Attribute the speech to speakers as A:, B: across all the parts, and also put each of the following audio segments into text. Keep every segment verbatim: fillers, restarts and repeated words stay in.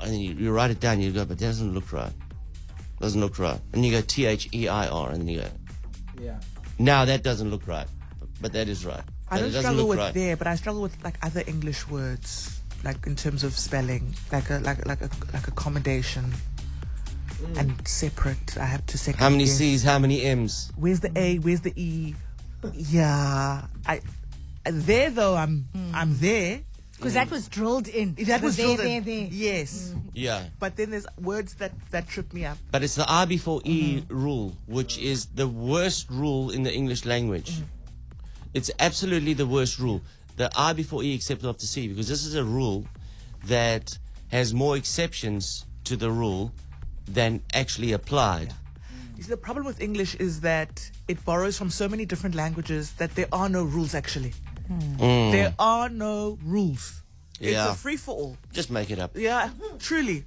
A: and then you, you write it down, you go, but that doesn't look right. Doesn't look right. And you go T H E I R, and then you go,
B: Yeah.
A: now that doesn't look right, but, but that is right.
C: I
A: But
C: don't
A: it doesn't
C: struggle
A: look
C: with
A: right.
C: there, but I struggle with like other English words, like in terms of spelling, like a like like a like accommodation and separate. I have to second.
A: How many
C: guess.
A: C's, how many M's?
C: Where's the A? Where's the E? Yeah, I there though. I'm I'm there.
D: Because that was drilled in.
C: That was
D: there,
C: drilled in.
D: there, there.
C: Yes,
A: Yeah.
C: but then there's words that that trip me up.
A: But it's the I before E rule, which is the worst rule in the English language. It's absolutely the worst rule. The I before E except after C, because this is a rule that has more exceptions to the rule than actually applied.
C: You see, the problem with English is that it borrows from so many different languages that there are no rules actually. There are no rules. It's
A: Yeah.
C: a free for all.
A: Just make it up.
C: Yeah, truly.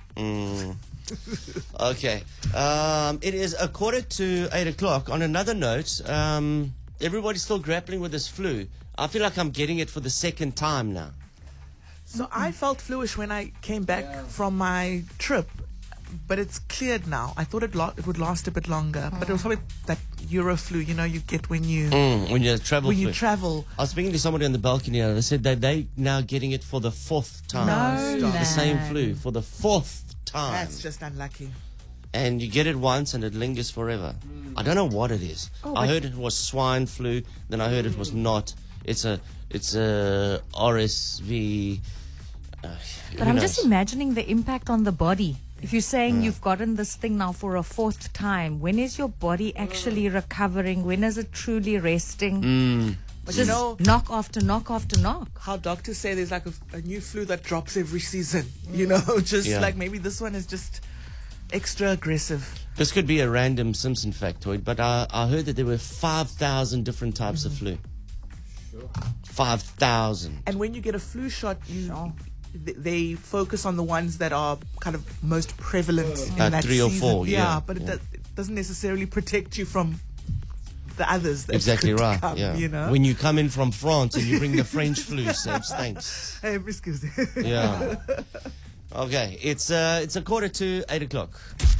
A: Okay. Um, it is a quarter to eight o'clock. On another note, um, everybody's still grappling with this flu. I feel like I'm getting it for the second time now.
C: So I felt fluish when I came back from my trip, but it's cleared now. I thought it lo- it would last a bit longer, but it was probably that Euro flu, you know, you get when you
A: Mm, when you travel
C: when
A: flu.
C: you travel.
A: I was speaking to somebody on the balcony and they said that they now getting it for the fourth time.
D: No,
A: the
D: man.
A: same flu for the fourth time.
C: That's just unlucky.
A: And you get it once and it lingers forever. I don't know what it is.
D: Oh,
A: I
D: but-
A: heard it was swine flu, then I heard it was not. It's a it's a R S V. Uh,
D: But
A: who
D: I'm
A: knows?
D: just imagining the impact on the body. If you're saying you've gotten this thing now for a fourth time, when is your body actually recovering? When is it truly resting?
C: But you
D: Just
C: know
D: knock after knock after knock.
C: how doctors say there's like a, a new flu that drops every season. You know, just
A: Yeah.
C: like maybe this one is just extra aggressive.
A: This could be a random Simpson factoid, but I, I heard that there were five thousand different types of flu. five thousand.
C: And when you get a flu shot, you th- they focus on the ones that are kind of most prevalent in
A: Like
C: that
A: three or
C: season.
A: four, yeah,
C: but it,
A: yeah.
C: does, it doesn't necessarily protect you from the others. That
A: Exactly
C: could
A: right.
C: come,
A: Yeah.
C: You know.
A: When you come in from France and you bring the French flu, Sebs, thanks.
C: Hey, excuse me.
A: Yeah. Okay, it's uh, it's a quarter to eight o'clock.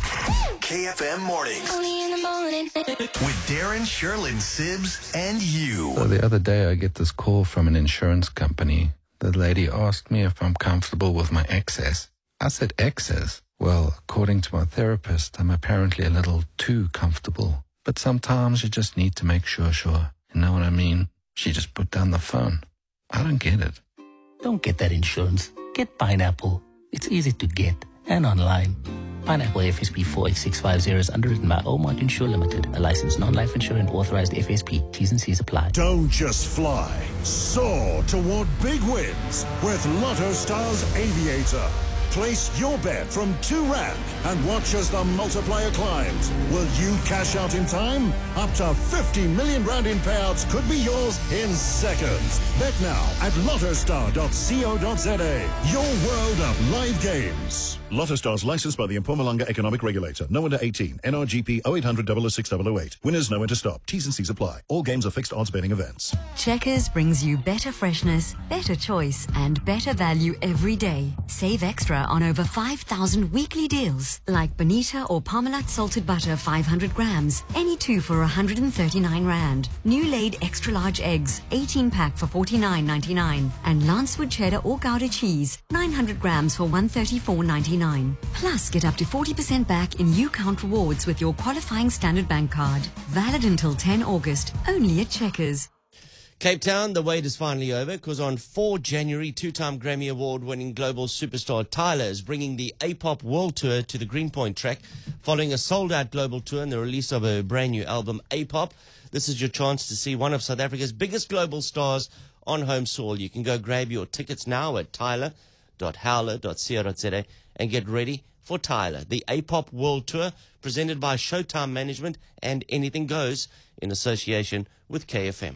E: K F M Mornings
F: Only in the morning.
E: with Darren, Sherlyn, Sibs, and you.
G: So the other day I get this call from an insurance company. The lady asked me if I'm comfortable with my excess. I said, excess? Well, according to my therapist, I'm apparently a little too comfortable. But sometimes you just need to make sure, sure. You know what I mean? She just put down the phone. I don't get it.
H: Don't get that insurance. Get Pineapple. It's easy to get and online. Pineapple F S P four eight six five zero is underwritten by Omart Insure Limited, a licensed non-life insurer and authorized F S P. T's and C's apply.
I: Don't just fly. Soar toward big wins with Lotto Stars Aviator. Place your bet from two rand and watch as the multiplier climbs. Will you cash out in time? Up to fifty million rand in payouts could be yours in seconds. Bet now at lottostar dot co dot za. Your world of live games. Lotto Stars licensed by the Mpumalanga Economic Regulator. No under eighteen. N R G P oh eight hundred, double oh six, double oh eight. Winners know when to stop. T's and C's apply. All games are fixed odds betting events.
J: Checkers brings you better freshness, better choice, and better value every day. Save extra on over five thousand weekly deals, like Bonita or Parmalat salted butter five hundred grams, any two for one hundred thirty-nine rand. New laid extra large eggs, eighteen pack for forty-nine ninety-nine, and Lancewood cheddar or Gouda cheese, nine hundred grams for one thirty-four ninety-nine. Plus, get up to forty percent back in U-Count rewards with your qualifying Standard Bank card. Valid until the tenth of August, only at Checkers.
A: Cape Town, the wait is finally over because on the fourth of January, two-time Grammy Award-winning global superstar Tyler is bringing the A-pop World Tour to the Greenpoint track following a sold-out global tour and the release of a brand-new album, A-pop. This is your chance to see one of South Africa's biggest global stars on home soil. You can go grab your tickets now at tyler dot howler dot co dot za and get ready for Tyler, the A-pop World Tour, presented by Showtime Management and Anything Goes in association with K F M.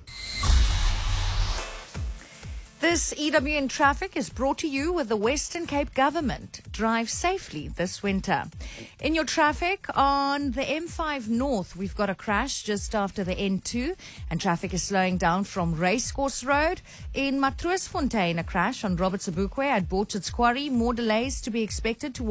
D: This E W N Traffic is brought to you with the Western Cape Government. Drive safely this winter. In your traffic, on the M five North, we've got a crash just after the N two, and traffic is slowing down from Racecourse Road. In Matroosfontein, a crash on Robert Sobukwe at Borchards Quarry. More delays to be expected towards